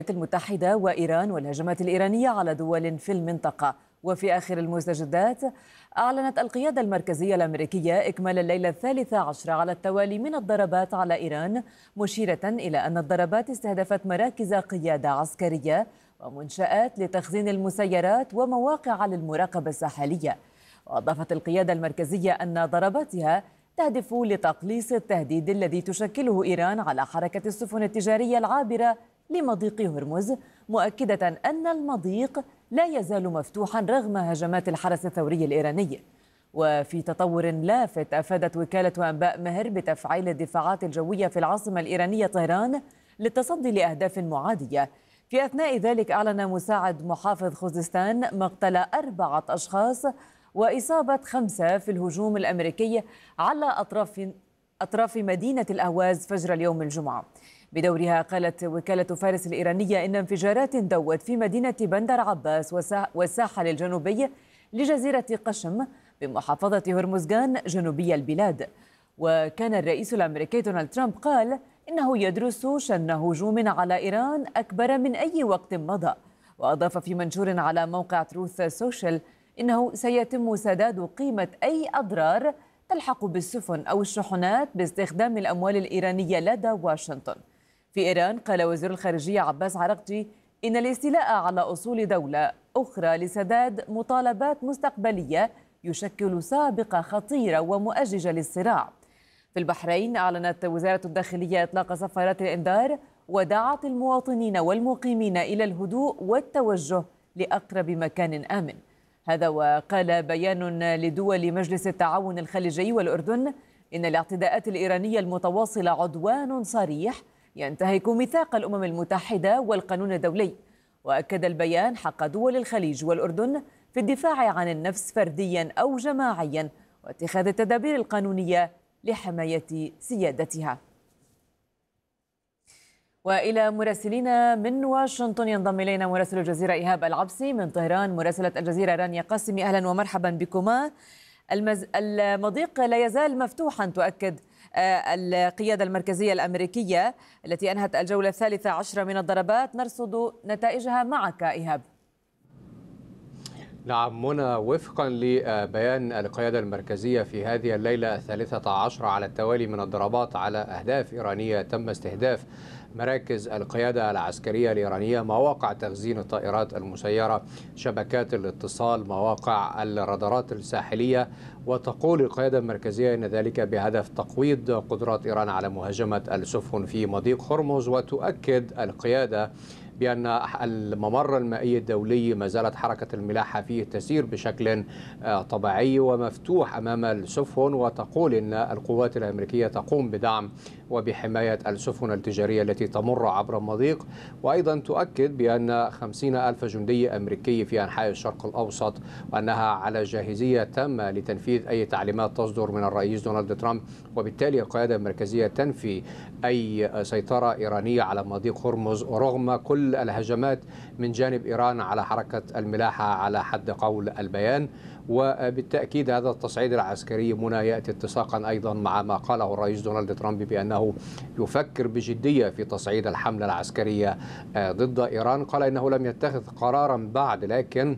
المتحدة وإيران والهجمات الإيرانية على دول في المنطقة. وفي آخر المستجدات، أعلنت القيادة المركزية الأمريكية إكمال الليلة 13 على التوالي من الضربات على إيران، مشيرة إلى أن الضربات استهدفت مراكز قيادة عسكرية ومنشآت لتخزين المسيرات ومواقع للمراقبة الساحلية. وأضافت القيادة المركزية أن ضرباتها تهدف لتقليص التهديد الذي تشكله إيران على حركة السفن التجارية العابرة لمضيق هرمز، مؤكدة أن المضيق لا يزال مفتوحا رغم هجمات الحرس الثوري الإيراني. وفي تطور لافت، أفادت وكالة أنباء مهر بتفعيل الدفاعات الجوية في العاصمة الإيرانية طهران للتصدي لأهداف معادية. في أثناء ذلك، أعلن مساعد محافظ خوزستان مقتل 4 أشخاص وإصابة 5 في الهجوم الأمريكي على أطراف مدينة الأهواز فجر اليوم الجمعة. بدورها، قالت وكالة فارس الإيرانية إن انفجارات دوت في مدينة بندر عباس والساحل الجنوبي لجزيرة قشم بمحافظة هرمزغان جنوبي البلاد. وكان الرئيس الأمريكي دونالد ترامب قال إنه يدرس شن هجوم على إيران أكبر من أي وقت مضى. وأضاف في منشور على موقع تروث سوشيال إنه سيتم سداد قيمة أي أضرار تلحق بالسفن أو الشحنات باستخدام الأموال الإيرانية لدى واشنطن. في إيران، قال وزير الخارجية عباس عراقجي إن الاستيلاء على أصول دولة أخرى لسداد مطالبات مستقبلية يشكل سابقة خطيرة ومؤججة للصراع. في البحرين، أعلنت وزارة الداخلية إطلاق صفارات الإنذار ودعت المواطنين والمقيمين إلى الهدوء والتوجه لأقرب مكان آمن. هذا وقال بيان لدول مجلس التعاون الخليجي والأردن إن الاعتداءات الإيرانية المتواصلة عدوان صريح ينتهك ميثاق الأمم المتحدة والقانون الدولي. وأكد البيان حق دول الخليج والأردن في الدفاع عن النفس فرديا أو جماعيا واتخاذ التدابير القانونية لحماية سيادتها. وإلى مراسلين من واشنطن ينضم إلينا مراسل الجزيرة إيهاب العبسي، من طهران مراسلة الجزيرة رانيا قاسمي. أهلا ومرحبا بكما. المضيق لا يزال مفتوحا، تؤكد القيادة المركزية الأمريكية التي أنهت الجولة 13 من الضربات. نرصد نتائجها معك إيهاب. نعم منى، وفقا لبيان القيادة المركزية في هذه الليلة 13 على التوالي من الضربات على أهداف إيرانية تم استهداف مراكز القيادة العسكرية الإيرانية، مواقع تخزين الطائرات المسيرة، شبكات الاتصال، مواقع الرادارات الساحلية. وتقول القيادة المركزية أن ذلك بهدف تقويض قدرات إيران على مهاجمة السفن في مضيق هرمز. وتؤكد القيادة بأن الممر المائي الدولي ما زالت حركة الملاحة فيه تسير بشكل طبيعي ومفتوح أمام السفن. وتقول أن القوات الأمريكية تقوم بدعم وبحماية السفن التجارية التي تمر عبر المضيق. وأيضا تؤكد بأن 50,000 جندي أمريكي في أنحاء الشرق الأوسط، وأنها على جاهزية تامة لتنفيذ أي تعليمات تصدر من الرئيس دونالد ترامب. وبالتالي القيادة المركزية تنفي أي سيطرة إيرانية على مضيق هرمز، ورغم كل الهجمات من جانب إيران على حركة الملاحة على حد قول البيان. وبالتأكيد هذا التصعيد العسكري منى يأتي اتساقا أيضا مع ما قاله الرئيس دونالد ترامب بأنه يفكر بجدية في تصعيد الحملة العسكرية ضد إيران. قال إنه لم يتخذ قرارا بعد، لكن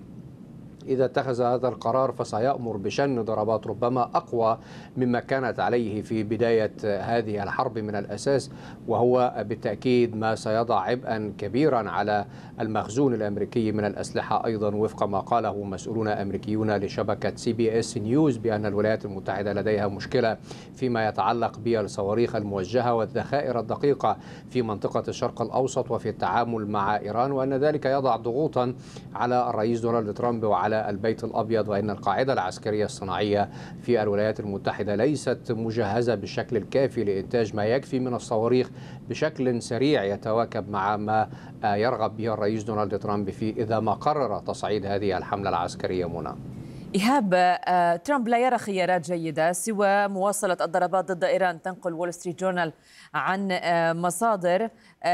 إذا اتخذ هذا القرار فسيأمر بشن ضربات ربما أقوى مما كانت عليه في بداية هذه الحرب من الأساس، وهو بالتأكيد ما سيضع عبئا كبيرا على المخزون الأمريكي من الأسلحة أيضا، وفق ما قاله مسؤولون أمريكيون لشبكة CBS نيوز بأن الولايات المتحدة لديها مشكلة فيما يتعلق بالصواريخ الموجهة والذخائر الدقيقة في منطقة الشرق الأوسط وفي التعامل مع إيران، وأن ذلك يضع ضغوطا على الرئيس دونالد ترامب وعلى البيت الأبيض، وأن القاعدة العسكرية الصناعية في الولايات المتحدة ليست مجهزة بالشكل الكافي لإنتاج ما يكفي من الصواريخ بشكل سريع يتواكب مع ما يرغب به الرئيس دونالد ترامب إذا ما قرر تصعيد هذه الحملة العسكرية. منى. إيهاب، ترامب لا يرى خيارات جيدة سوى مواصلة الضربات ضد إيران، تنقل وول ستريت جورنال عن مصادر.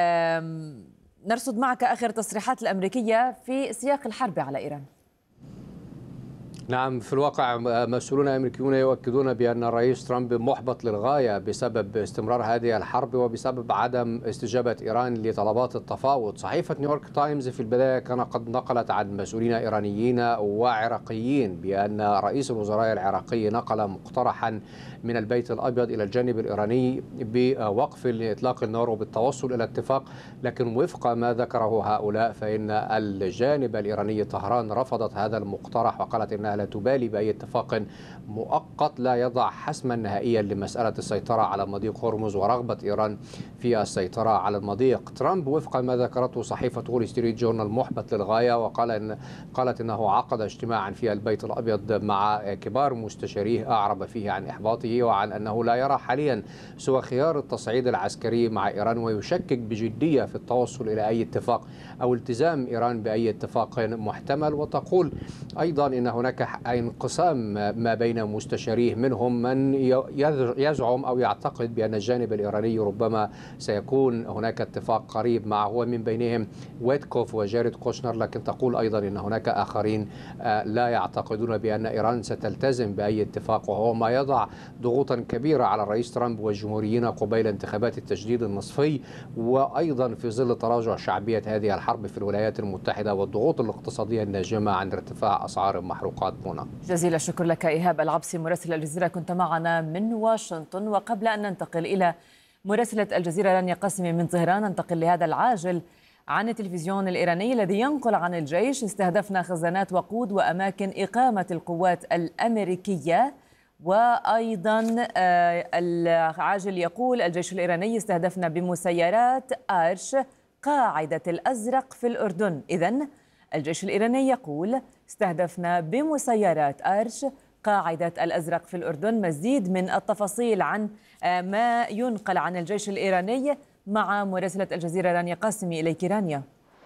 نرصد معك آخر تصريحات الأمريكية في سياق الحرب على إيران. نعم، في الواقع مسؤولون أمريكيون يؤكدون بأن الرئيس ترامب محبط للغاية بسبب استمرار هذه الحرب وبسبب عدم استجابة إيران لطلبات التفاوض. صحيفة نيويورك تايمز في البداية كان قد نقلت عن مسؤولين إيرانيين وعراقيين بأن رئيس الوزراء العراقي نقل مقترحا من البيت الأبيض إلى الجانب الإيراني بوقف إطلاق النار وبالتوصل إلى اتفاق، لكن وفق ما ذكره هؤلاء فإن الجانب الإيراني طهران رفضت هذا المقترح وقالت إنها لا تبالي بأي اتفاق مؤقت لا يضع حسما نهائيا لمسألة السيطرة على مضيق هرمز ورغبة إيران في السيطرة على المضيق. ترامب وفق ما ذكرته صحيفة وول ستريت جورنال محبط للغاية، قالت إنه عقد اجتماعا في البيت الأبيض مع كبار مستشاريه أعرب فيه عن إحباطه وعن أنه لا يرى حاليا سوى خيار التصعيد العسكري مع إيران، ويشكك بجدية في التوصل إلى أي اتفاق أو التزام إيران بأي اتفاق محتمل. وتقول أيضا إن هناك انقسام ما بين مستشاريه، منهم من يزعم أو يعتقد بأن الجانب الإيراني ربما سيكون هناك اتفاق قريب معه ومن بينهم ويتكوف وجاريد كوشنر، لكن تقول أيضا أن هناك آخرين لا يعتقدون بأن إيران ستلتزم بأي اتفاق، وهو ما يضع ضغوطا كبيرة على الرئيس ترامب والجمهوريين قبيل انتخابات التجديد النصفي، وأيضا في ظل تراجع شعبية هذه الحرب في الولايات المتحدة والضغوط الاقتصادية الناجمة عن ارتفاع أسعار المحروقات. منى، جزيل الشكر لك إيهاب العبسي مراسل الجزيرة، كنت معنا من واشنطن. وقبل أن ننتقل إلى مراسلة الجزيرة رانيا قاسمي من طهران، ننتقل لهذا العاجل عن التلفزيون الإيراني الذي ينقل عن الجيش: استهدفنا خزانات وقود وأماكن إقامة القوات الأمريكية. وأيضا العاجل يقول: الجيش الإيراني استهدفنا بمسيرات آرش قاعدة الأزرق في الأردن. إذن الجيش الإيراني يقول: استهدفنا بمسيرات آرش قاعدة الأزرق في الأردن. مزيد من التفاصيل عن ما ينقل عن الجيش الإيراني مع مراسلة الجزيرة رانيا قاسمي. إليك رانيا.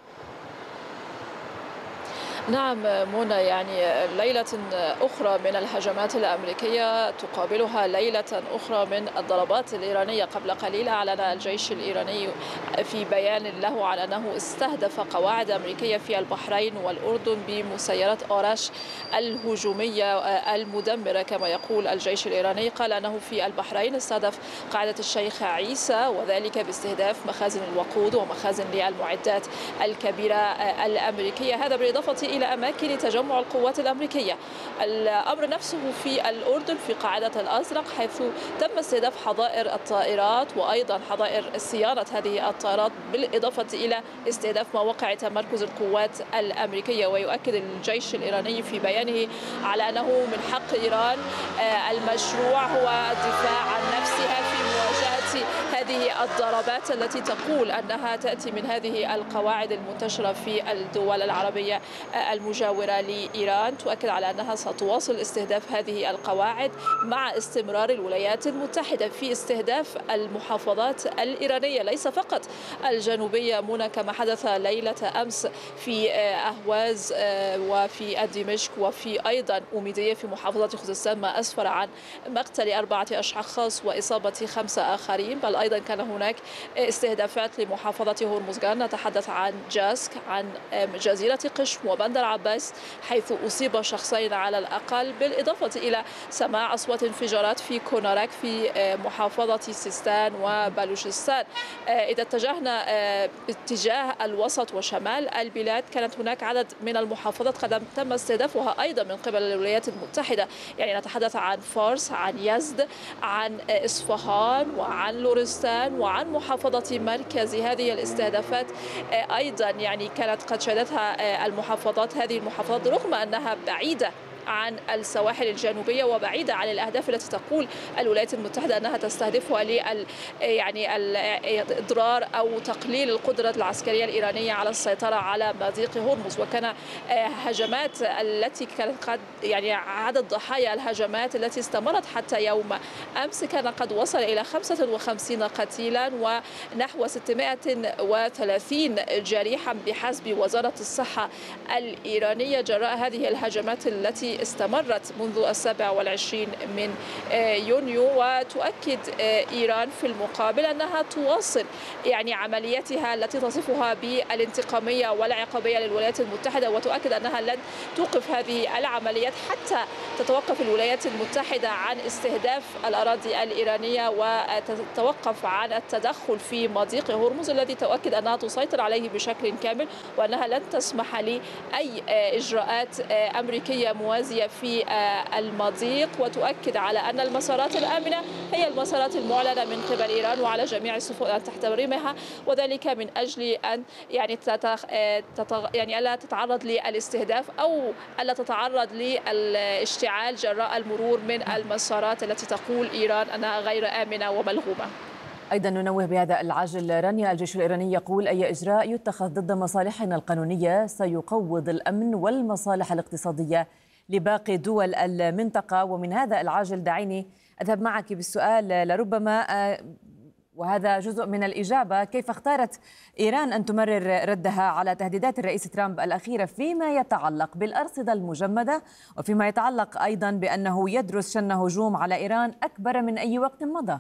نعم منى، يعني ليلة أخرى من الهجمات الأمريكية تقابلها ليلة أخرى من الضربات الإيرانية. قبل قليل أعلن الجيش الإيراني في بيان له عن أنه استهدف قواعد أمريكية في البحرين والأردن بمسيرات آرش الهجومية المدمرة كما يقول الجيش الإيراني. قال أنه في البحرين استهدف قاعدة الشيخ عيسى، وذلك باستهداف مخازن الوقود ومخازن للمعدات الكبيرة الأمريكية، هذا بالإضافة إلى أماكن تجمع القوات الأمريكية. الأمر نفسه في الأردن في قاعدة الأزرق، حيث تم استهداف حظائر الطائرات وأيضا حظائر صيانة هذه الطائرات، بالإضافة إلى استهداف مواقع تمركز القوات الأمريكية. ويؤكد الجيش الإيراني في بيانه على أنه من حق إيران المشروع هو الدفاع عن نفسها في مواجهة هذه الضربات التي تقول أنها تأتي من هذه القواعد المنتشرة في الدول العربية المجاورة لإيران. تؤكد على أنها ستواصل استهداف هذه القواعد مع استمرار الولايات المتحدة في استهداف المحافظات الإيرانية، ليس فقط الجنوبية منى كما حدث ليلة أمس في أهواز وفي دمشق وفي أيضا أوميدية في محافظة خوزستان، ما أسفر عن مقتل 4 أشخاص وإصابة 5 آخرين. بل أيضا كان هناك استهدافات لمحافظة هرمزغان، نتحدث عن جاسك، عن جزيرة قشم وبندر عباس، حيث أصيب شخصين على الأقل، بالإضافة إلى سماع أصوات انفجارات في كونارك في محافظة سيستان وبلوشستان. إذا اتجهنا باتجاه الوسط وشمال البلاد، كانت هناك عدد من المحافظات قد تم استهدافها أيضا من قبل الولايات المتحدة، يعني نتحدث عن فارس، عن يزد، عن إصفهان، وعن لورستان، وعن محافظة مركز. هذه الاستهدافات أيضا يعني كانت قد شهدتها هذه المحافظات رغم أنها بعيدة عن السواحل الجنوبية وبعيدة عن الأهداف التي تقول الولايات المتحدة أنها تستهدفها يعني الإضرار أو تقليل القدرة العسكرية الإيرانية على السيطرة على مضيق هرمز. وكان هجمات التي كانت قد يعني عدد ضحايا الهجمات التي استمرت حتى يوم أمس كان قد وصل إلى 55 قتيلا ونحو 630 جريحا بحسب وزارة الصحة الإيرانية جراء هذه الهجمات التي التي استمرت منذ 27 من يونيو. وتؤكد إيران في المقابل أنها تواصل يعني عملياتها التي تصفها بالانتقامية والعقابية للولايات المتحدة، وتؤكد أنها لن توقف هذه العمليات حتى تتوقف الولايات المتحدة عن استهداف الأراضي الإيرانية وتتوقف عن التدخل في مضيق هرمز الذي تؤكد أنها تسيطر عليه بشكل كامل، وأنها لن تسمح لأي إجراءات أمريكية موازية في المضيق. وتؤكد على أن المسارات الآمنة هي المسارات المعلنة من قبل إيران، وعلى جميع السفن أن تحترمها، وذلك من أجل أن يعني ألا تتعرض للاستهداف أو ألا تتعرض للاشتعال جراء المرور من المسارات التي تقول إيران أنها غير آمنة وملغومة. أيضا ننوه بهذا العاجل رانيا، الجيش الإيراني يقول أي إجراء يتخذ ضد مصالحنا القانونية سيقوض الأمن والمصالح الاقتصادية لباقي دول المنطقة. ومن هذا العاجل دعيني أذهب معك بالسؤال لربما وهذا جزء من الإجابة، كيف اختارت إيران أن تمرر ردها على تهديدات الرئيس ترامب الأخيرة فيما يتعلق بالأرصدة المجمدة وفيما يتعلق أيضا بأنه يدرس شن هجوم على إيران أكبر من أي وقت مضى؟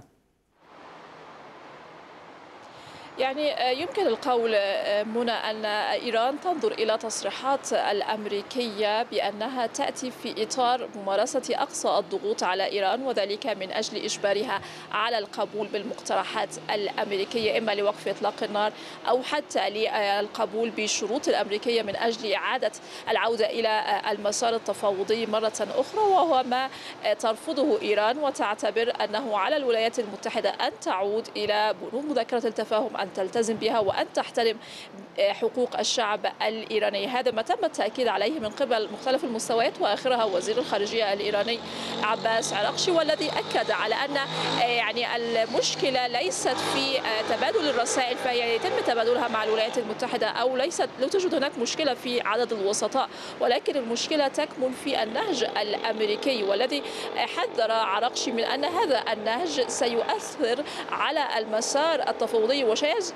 يعني يمكن القول منى أن إيران تنظر إلى تصريحات الأمريكية بأنها تأتي في إطار ممارسة أقصى الضغوط على إيران، وذلك من أجل إجبارها على القبول بالمقترحات الأمريكية إما لوقف إطلاق النار أو حتى للقبول بالشروط الأمريكية من أجل إعادة العودة إلى المسار التفاوضي مرة أخرى، وهو ما ترفضه إيران وتعتبر أنه على الولايات المتحدة أن تعود إلى بنود مذكرة التفاهم، أن تلتزم بها وأن تحترم حقوق الشعب الإيراني. هذا ما تم التأكيد عليه من قبل مختلف المستويات، وآخرها وزير الخارجية الإيراني عباس عراقشي، والذي أكد على أن يعني المشكلة ليست في تبادل الرسائل فهي يتم تبادلها مع الولايات المتحدة، أو لا توجد هناك مشكلة في عدد الوسطاء، ولكن المشكلة تكمن في النهج الأمريكي، والذي حذر عراقشي من أن هذا النهج سيؤثر على المسار التفاوضي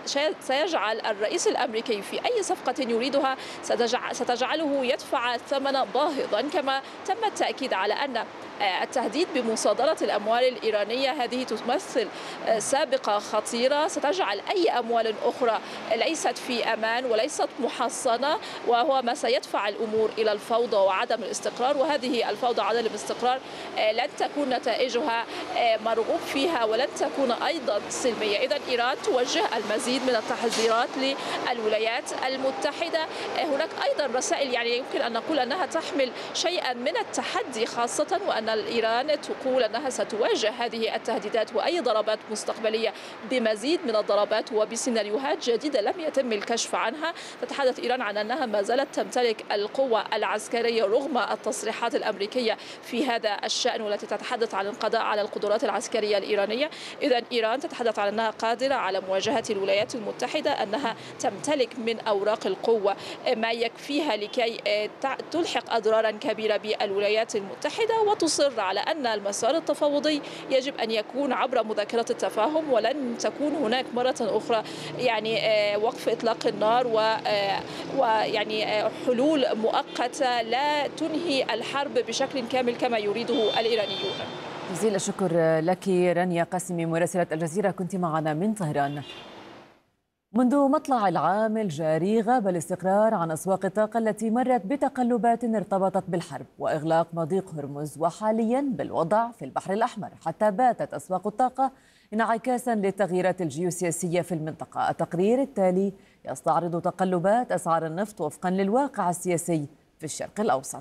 وسيجعل الرئيس الأمريكي في أي صفقة يريدها ستجعله يدفع ثمنا باهظا. كما تم التأكيد على أن التهديد بمصادرة الأموال الإيرانية هذه تمثل سابقة خطيرة ستجعل أي أموال أخرى ليست في أمان وليست محصنة، وهو ما سيدفع الأمور إلى الفوضى وعدم الاستقرار، وهذه الفوضى وعدم الاستقرار لن تكون نتائجها مرغوب فيها ولن تكون أيضا سلمية. إذن إيران توجه المزيد من التحذيرات للولايات المتحدة. هناك أيضا رسائل يعني يمكن أن نقول أنها تحمل شيئا من التحدي، خاصة وأن إيران تقول أنها ستواجه هذه التهديدات وأي ضربات مستقبلية بمزيد من الضربات وبسيناريوهات جديدة لم يتم الكشف عنها. تتحدث إيران عن أنها ما زالت تمتلك القوة العسكرية رغم التصريحات الأمريكية في هذا الشأن، والتي تتحدث عن القضاء على القدرات العسكرية الإيرانية. إذن إيران تتحدث عن أنها قادرة على مواجهة الولايات المتحدة، أنها تمتلك من أوراق القوة ما يكفيها لكي تلحق أضرارا كبيرة بالولايات المتحدة، وتصر على أن المسار التفاوضي يجب أن يكون عبر مذكرة التفاهم، ولن تكون هناك مرة أخرى يعني وقف إطلاق النار ويعني حلول مؤقتة لا تنهي الحرب بشكل كامل كما يريده الإيرانيون. جزيل الشكر لك رانيا قاسمي مراسلة الجزيرة، كنت معنا من طهران. منذ مطلع العام الجاري غاب الاستقرار عن أسواق الطاقة التي مرت بتقلبات ارتبطت بالحرب وإغلاق مضيق هرمز، وحاليا بالوضع في البحر الأحمر، حتى باتت أسواق الطاقة انعكاسا للتغييرات الجيوسياسية في المنطقة. التقرير التالي يستعرض تقلبات أسعار النفط وفقا للواقع السياسي في الشرق الأوسط.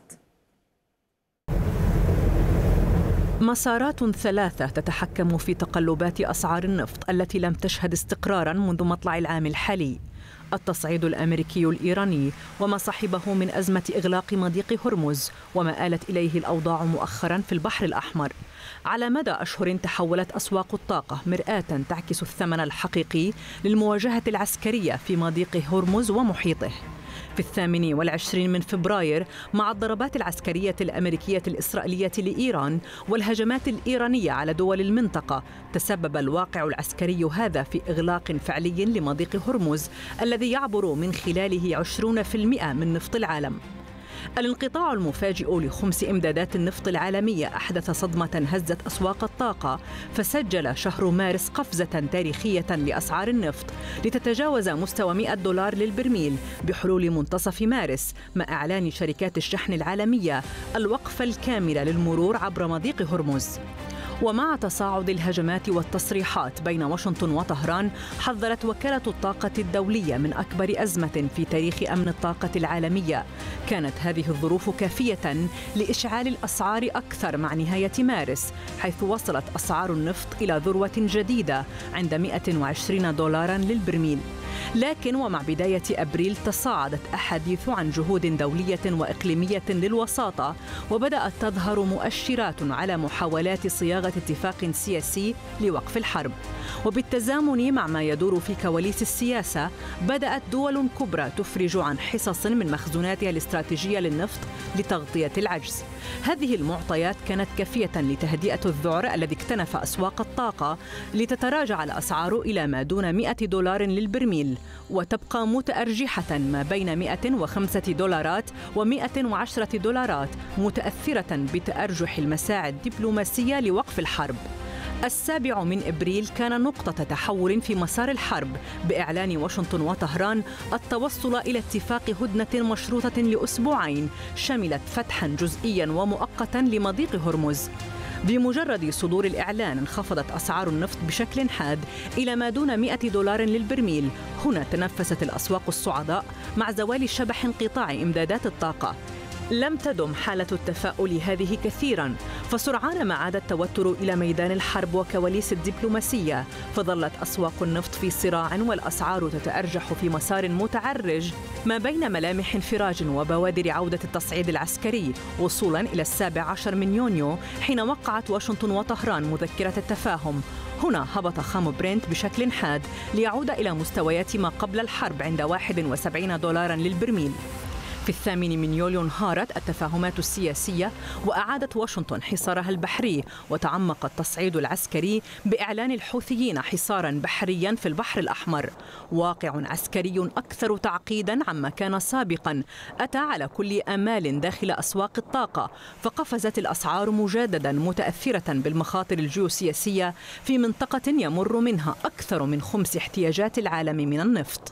مسارات ثلاثة تتحكم في تقلبات أسعار النفط التي لم تشهد استقراراً منذ مطلع العام الحالي: التصعيد الأمريكي الإيراني وما صحبه من أزمة إغلاق مضيق هرمز وما آلت إليه الأوضاع مؤخراً في البحر الأحمر. على مدى أشهر تحولت أسواق الطاقة مرآة تعكس الثمن الحقيقي للمواجهة العسكرية في مضيق هرمز ومحيطه. في 28 من فبراير، مع الضربات العسكرية الأمريكية الإسرائيلية لإيران والهجمات الإيرانية على دول المنطقة، تسبب الواقع العسكري هذا في إغلاق فعلي لمضيق هرمز الذي يعبر من خلاله 20% من نفط العالم. الانقطاع المفاجئ لخمس إمدادات النفط العالمية أحدث صدمة هزت أسواق الطاقة، فسجل شهر مارس قفزة تاريخية لأسعار النفط لتتجاوز مستوى $100 للبرميل بحلول منتصف مارس، مع إعلان شركات الشحن العالمية الوقف الكامل للمرور عبر مضيق هرمز. ومع تصاعد الهجمات والتصريحات بين واشنطن وطهران، حذرت وكالة الطاقة الدولية من أكبر أزمة في تاريخ أمن الطاقة العالمية. كانت هذه الظروف كافية لإشعال الأسعار أكثر مع نهاية مارس، حيث وصلت أسعار النفط إلى ذروة جديدة عند $120 للبرميل. لكن ومع بداية أبريل تصاعدت أحاديث عن جهود دولية وإقليمية للوساطة، وبدأت تظهر مؤشرات على محاولات صياغة اتفاق سياسي لوقف الحرب. وبالتزامن مع ما يدور في كواليس السياسة، بدأت دول كبرى تفرج عن حصص من مخزوناتها الاستراتيجية للنفط لتغطية العجز. هذه المعطيات كانت كافية لتهدئة الذعر الذي اكتنف أسواق الطاقة، لتتراجع الأسعار إلى ما دون $100 للبرميل، وتبقى متأرجحة ما بين $105 و$110، متأثرة بتأرجح المساعي الدبلوماسية لوقف الحرب. 7 أبريل كان نقطة تحول في مسار الحرب، بإعلان واشنطن وطهران التوصل إلى اتفاق هدنة مشروطة لأسبوعين شملت فتحاً جزئياً ومؤقتاً لمضيق هرمز. بمجرد صدور الإعلان انخفضت أسعار النفط بشكل حاد إلى ما دون $100 للبرميل. هنا تنفست الأسواق الصعداء مع زوال شبح انقطاع إمدادات الطاقة. لم تدم حالة التفاؤل هذه كثيراً، فسرعان ما عاد التوتر إلى ميدان الحرب وكواليس الدبلوماسية، فظلت أسواق النفط في صراع والأسعار تتأرجح في مسار متعرج ما بين ملامح انفراج وبوادر عودة التصعيد العسكري، وصولاً إلى 17 من يونيو حين وقعت واشنطن وطهران مذكرة التفاهم. هنا هبط خام برنت بشكل حاد ليعود إلى مستويات ما قبل الحرب عند $71 للبرميل. في 8 من يوليو انهارت التفاهمات السياسية، وأعادت واشنطن حصارها البحري، وتعمق التصعيد العسكري بإعلان الحوثيين حصاراً بحرياً في البحر الأحمر. واقع عسكري أكثر تعقيداً عما كان سابقاً أتى على كل آمال داخل أسواق الطاقة، فقفزت الأسعار مجدداً متأثرة بالمخاطر الجيوسياسية في منطقة يمر منها أكثر من خمس احتياجات العالم من النفط.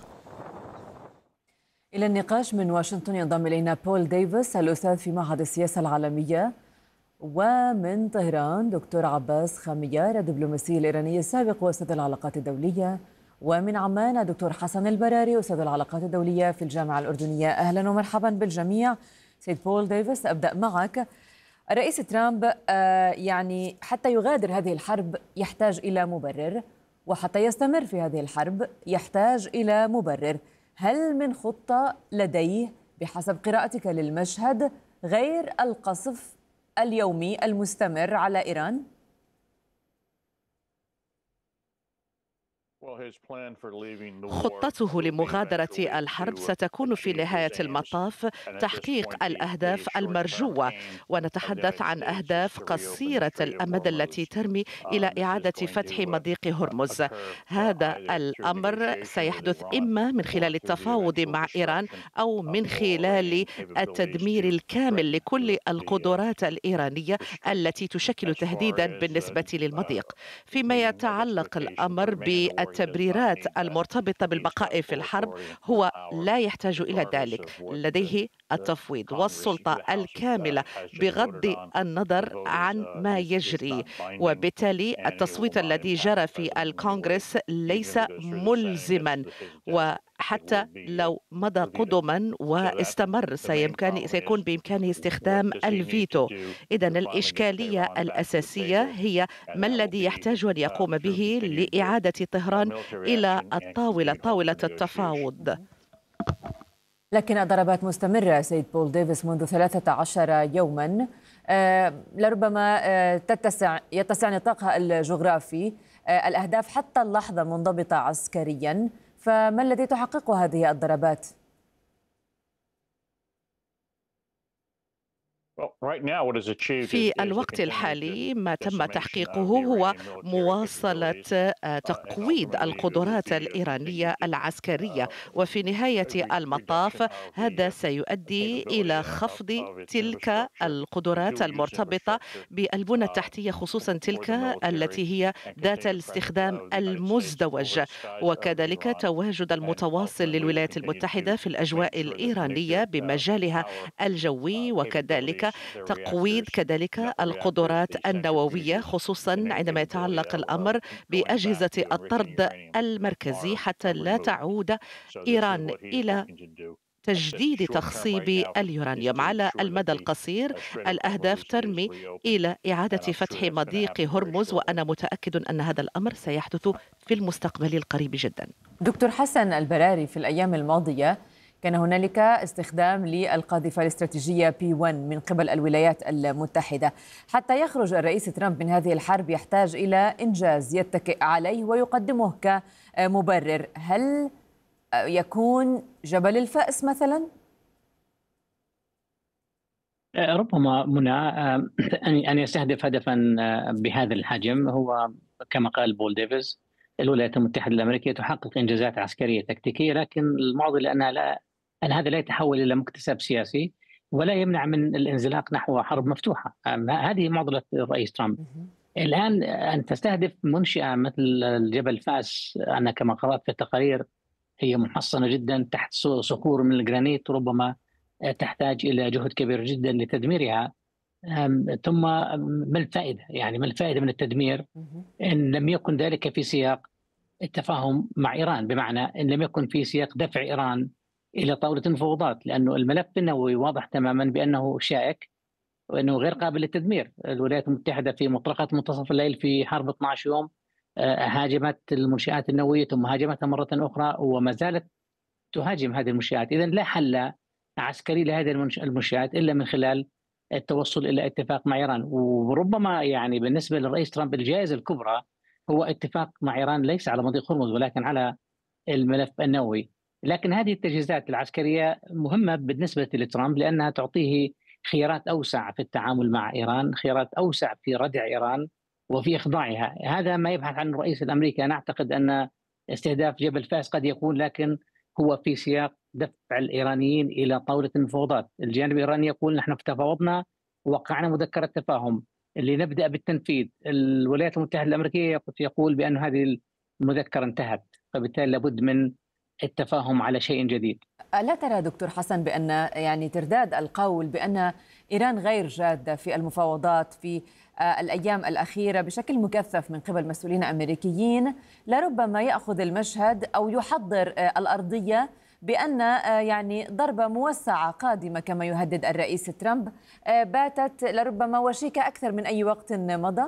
إلى النقاش من واشنطن ينضم إلينا بول ديفيس الأستاذ في معهد السياسة العالمية، ومن طهران دكتور عباس خميار الدبلوماسي الإيراني السابق وأستاذ العلاقات الدولية، ومن عمان دكتور حسن البراري أستاذ العلاقات الدولية في الجامعة الأردنية. أهلا ومرحبا بالجميع. سيد بول ديفيس، أبدأ معك. الرئيس ترامب يعني حتى يغادر هذه الحرب يحتاج إلى مبرر، وحتى يستمر في هذه الحرب يحتاج إلى مبرر. هل من خطة لديه بحسب قراءتك للمشهد غير القصف اليومي المستمر على إيران؟ خطته لمغادرة الحرب ستكون في نهاية المطاف تحقيق الأهداف المرجوة، ونتحدث عن أهداف قصيرة الأمد التي ترمي إلى إعادة فتح مضيق هرمز. هذا الأمر سيحدث إما من خلال التفاوض مع إيران أو من خلال التدمير الكامل لكل القدرات الإيرانية التي تشكل تهديدا بالنسبة للمضيق. فيما يتعلق الأمر بالتبريرات المرتبطة بالبقاء في الحرب، هو لا يحتاج إلى ذلك، لديه التفويض والسلطة الكاملة بغض النظر عن ما يجري، وبالتالي التصويت الذي جرى في الكونغرس ليس ملزما، وحتى لو مضى قدما واستمر سيكون بإمكانه استخدام الفيتو. إذن الإشكالية الأساسية هي ما الذي يحتاج أن يقوم به لإعادة طهران إلى طاولة التفاوض. لكن الضربات مستمرة سيد بول ديفيس منذ 13 يوما، لربما يتسع نطاقها الجغرافي، الأهداف حتى اللحظة منضبطة عسكريا، فما الذي تحققه هذه الضربات؟ في الوقت الحالي ما تم تحقيقه هو مواصلة تقويض القدرات الإيرانية العسكرية، وفي نهاية المطاف هذا سيؤدي إلى خفض تلك القدرات المرتبطة بالبنى التحتية، خصوصا تلك التي هي ذات الاستخدام المزدوج، وكذلك تواجد المتواصل للولايات المتحدة في الأجواء الإيرانية بمجالها الجوي، وكذلك تقويض كذلك القدرات النووية، خصوصا عندما يتعلق الأمر بأجهزة الطرد المركزي، حتى لا تعود إيران إلى تجديد تخصيب اليورانيوم. على المدى القصير الأهداف ترمي إلى إعادة فتح مضيق هرمز، وأنا متأكد أن هذا الأمر سيحدث في المستقبل القريب جدا. دكتور حسن البراري، في الأيام الماضية كان هنالك استخدام للقاذفة الاستراتيجية P1 من قبل الولايات المتحدة. حتى يخرج الرئيس ترامب من هذه الحرب يحتاج إلى إنجاز يتكئ عليه ويقدمه كمبرر. هل يكون جبل الفأس مثلا؟ ربما منى أن يستهدف هدفا بهذا الحجم هو كما قال بول ديفيز الولايات المتحدة الأمريكية تحقق إنجازات عسكرية تكتيكية، لكن المعضلة أن هذا لا يتحول إلى مكتسب سياسي ولا يمنع من الانزلاق نحو حرب مفتوحة. هذه معضلة الرئيس ترامب. الآن أن تستهدف منشأة مثل جبل فاس، أنا كما قرأت في التقارير هي محصنة جدا تحت صخور من الجرانيت، ربما تحتاج إلى جهد كبير جدا لتدميرها. ثم ما الفائدة؟ يعني ما الفائدة من التدمير إن لم يكن ذلك في سياق التفاهم مع إيران، بمعنى إن لم يكن في سياق دفع إيران إلى طاولة المفاوضات، لأنه الملف النووي واضح تماما بأنه شائك وأنه غير قابل للتدمير. الولايات المتحدة في مطلقة منتصف الليل في حرب 12 يوم هاجمت المنشآت النووية، ثم هاجمتها مرة أخرى وما زالت تهاجم هذه المنشآت. إذن لا حل عسكري لهذه المنشآت إلا من خلال التوصل إلى اتفاق مع إيران. وربما يعني بالنسبة للرئيس ترامب الجائزة الكبرى هو اتفاق مع إيران ليس على مضيق هرمز ولكن على الملف النووي. لكن هذه التجهيزات العسكرية مهمة بالنسبة لترامب لأنها تعطيه خيارات أوسع في التعامل مع إيران، خيارات أوسع في ردع إيران وفي إخضاعها. هذا ما يبحث عنه الرئيس الأمريكي. أنا أعتقد أن استهداف جبل فاس قد يكون، لكن هو في سياق دفع الإيرانيين إلى طاولة المفاوضات. الجانب الإيراني يقول نحن تفاوضنا ووقعنا مذكرة تفاهم اللي نبدأ بالتنفيذ. الولايات المتحدة الأمريكية يقول بأن هذه المذكرة انتهت، فبالتالي لابد من التفاهم على شيء جديد. لا ترى دكتور حسن بأن يعني ترداد القول بأن إيران غير جادة في المفاوضات في الأيام الأخيرة بشكل مكثف من قبل مسؤولين أمريكيين لربما يأخذ المشهد أو يحضر الأرضية بأن يعني ضربة موسعة قادمة كما يهدد الرئيس ترامب باتت لربما وشيكة أكثر من أي وقت مضى؟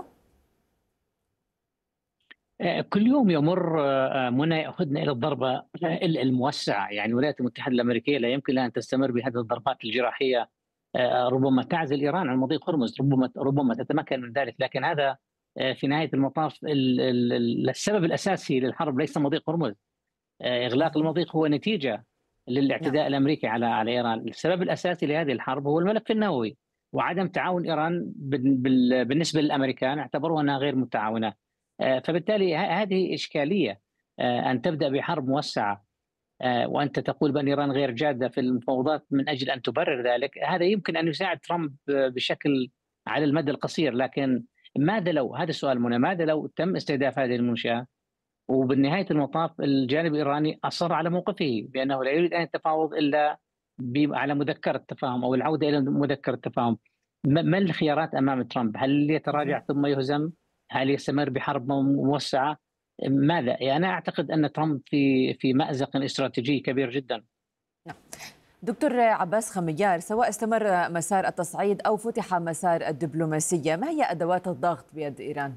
كل يوم يمر منى يأخذنا إلى الضربة الموسعة. يعني الولايات المتحدة الأمريكية لا يمكن لها أن تستمر بهذه الضربات الجراحية. ربما تعزل إيران عن مضيق هرمز، ربما تتمكن من ذلك، لكن هذا في نهاية المطاف السبب الأساسي للحرب ليس مضيق هرمز. إغلاق المضيق هو نتيجة للاعتداء الأمريكي على إيران. السبب الأساسي لهذه الحرب هو الملف النووي وعدم تعاون إيران بالنسبة للأمريكان، اعتبروها أنها غير متعاونة. فبالتالي هذه إشكالية أن تبدأ بحرب موسعة وأنت تقول بأن إيران غير جادة في المفاوضات من أجل أن تبرر ذلك. هذا يمكن أن يساعد ترامب بشكل على المدى القصير، لكن ماذا لو، هذا السؤال منى، ماذا لو تم استهداف هذه المنشأة وبالنهاية المطاف الجانب الإيراني أصر على موقفه بأنه لا يريد أن يتفاوض إلا على مذكرة تفاهم أو العودة إلى مذكرة تفاهم؟ ما الخيارات أمام ترامب؟ هل يتراجع ثم يهزم؟ هل يستمر بحرب موسعة؟ ماذا؟ يعني أنا أعتقد أن ترامب في مأزق استراتيجي كبير جدا. دكتور عباس خميار، سواء استمر مسار التصعيد أو فتح مسار الدبلوماسية، ما هي أدوات الضغط بيد إيران؟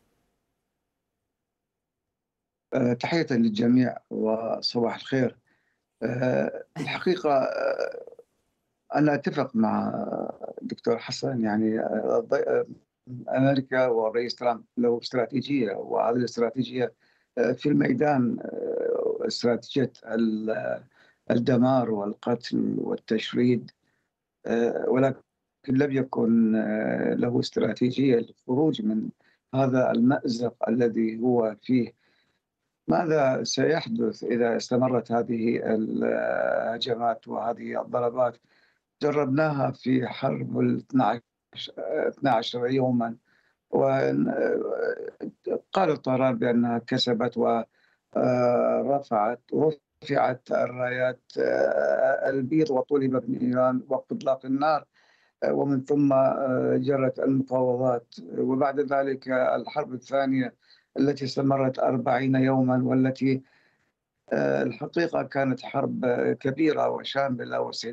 تحية للجميع وصباح الخير. الحقيقة أنا أتفق مع الدكتور حسن. يعني أمريكا والرئيس ترامب له استراتيجية، وهذه الاستراتيجية في الميدان استراتيجية الدمار والقتل والتشريد، ولكن لم يكن له استراتيجية للخروج من هذا المأزق الذي هو فيه. ماذا سيحدث إذا استمرت هذه الهجمات وهذه الضربات؟ جربناها في حرب 12 يوما، وقال طهران بأنها كسبت رفعت الرايات البيض، وطلب من إيران وقف إطلاق النار، ومن ثم جرت المفاوضات، وبعد ذلك الحرب الثانية التي استمرت 40 يوما، والتي الحقيقة كانت حرب كبيرة وشاملة